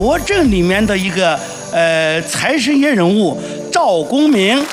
国镇里面的一个财神爷人物赵公明。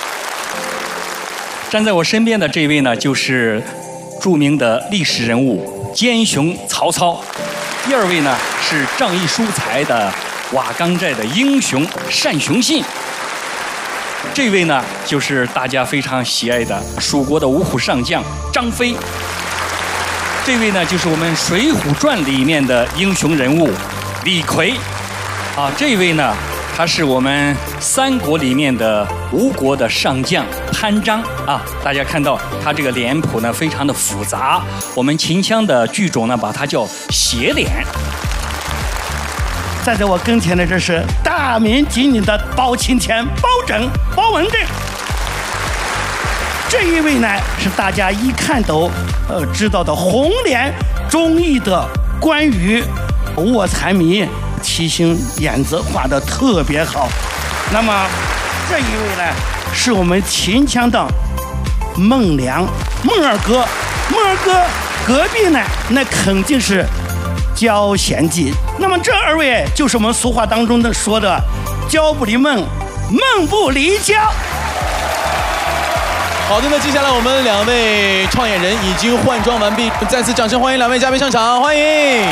站在我身边的这位呢，就是著名的历史人物奸雄曹操。第二位呢是仗义疏财的瓦岗寨的英雄单雄信。这位呢就是大家非常喜爱的蜀国的五虎上将张飞。这位呢就是我们《水浒传》里面的英雄人物李逵。这位呢他是我们三国里面的吴国的上将潘璋大家看到他这个脸谱呢非常的复杂，我们秦腔的剧种呢把它叫斜脸。 站在我跟前的这是大名鼎鼎的包青天包文正。这一位呢是大家一看都知道的红脸忠义的关羽，卧蚕迷，七星眼子画得特别好。那么这一位呢是我们秦腔的孟良，孟二哥隔壁呢那肯定是焦贤弟。那么这二位就是我们俗话当中的说的焦不离孟，孟不离焦。 好的，那接下来我们两位创演人已经换装完毕，再次掌声欢迎两位嘉宾上场，欢迎。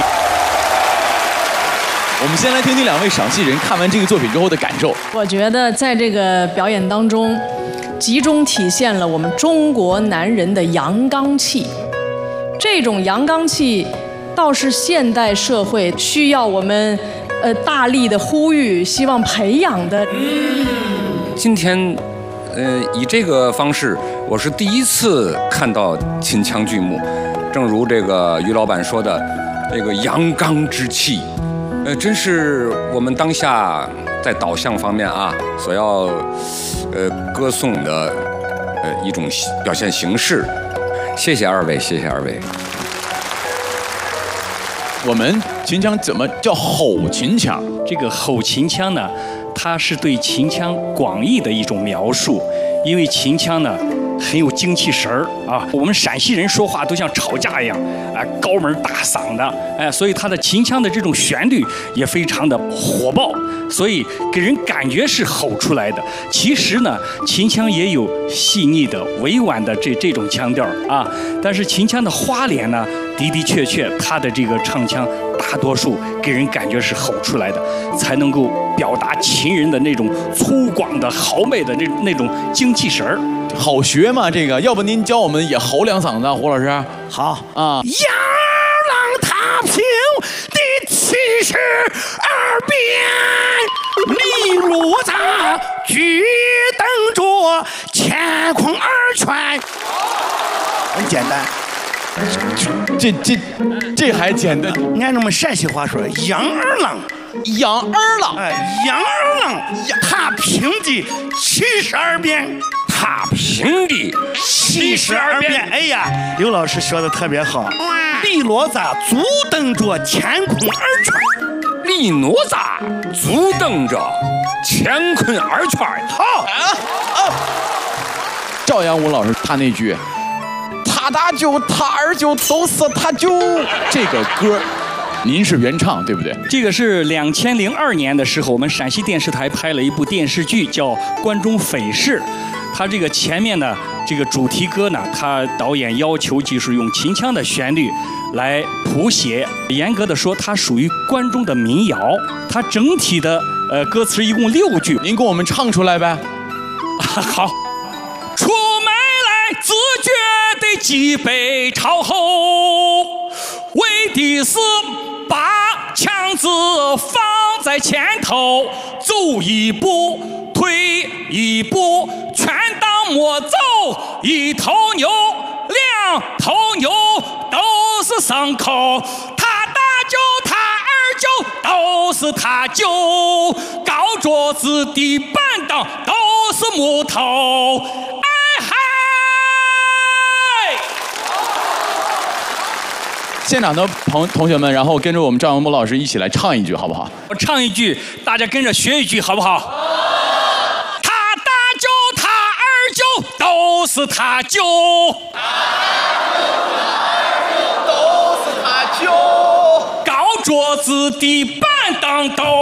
我们先来听听两位赏戏人看完这个作品之后的感受。 我觉得在这个表演当中，集中体现了我们中国男人的阳刚气。这种阳刚气，倒是现代社会需要我们大力的呼吁，希望培养的。 今天，以这个方式，我是第一次看到秦腔剧目。正如这个于老板说的，这个阳刚之气。真是我们当下在导向方面所要歌颂的一种表现形式。谢谢二位，谢谢二位。 我们秦腔怎么叫吼秦腔？ 这个吼秦腔呢，它是对秦腔广义的一种描述，因为秦腔呢很有精气神儿我们陕西人说话都像吵架一样高门大嗓的所以它的秦腔的这种旋律也非常的火爆，所以给人感觉是吼出来的。其实呢，秦腔也有细腻的、委婉的这种腔调但是秦腔的花脸呢，的确它的这个唱腔大多数给人感觉是吼出来的，才能够表达秦人的那种粗犷的豪迈的那种精气神儿。 好学嘛，这个，要不您教我们也吼两嗓子，胡老师？ 好阳浪踏平第72鞭，利如杂举灯着乾坤二拳。很简单。 这还简单。 按我们陕西话说，杨二郎， 杨二郎， 杨二郎踏平的72鞭。 踏平的 72鞭。哎呀，刘老师说的特别好。利罗扎足蹬着乾坤二拳， 利哪吒足蹬着乾坤二拳。 好赵阳武老师他那句他大舅他二舅都是他舅，这个歌您是原唱对不对？ 这个是2002年的时候，我们陕西电视台拍了一部电视剧叫《关中匪事》。他这个前面呢，这个主题歌呢，他导演要求就是用秦腔的旋律来谱写。严格的说，它属于关中的民谣。它整体的歌词一共6句， 您给我们唱出来呗。 好，出门来自觉得脊背朝后，为的是把枪子放在前头，走一步退一步，全当没走。一头牛两头牛都是牲口，他大舅他二舅都是他舅，高桌子的板凳都是木头。哎嗨！ 现场的同学们，然后跟着我们赵阳木老师一起来唱一句，好不好？ 我唱一句，大家跟着学一句，好不好？他大舅他二舅都是他舅， 都是他舅， 高桌子地板当刀。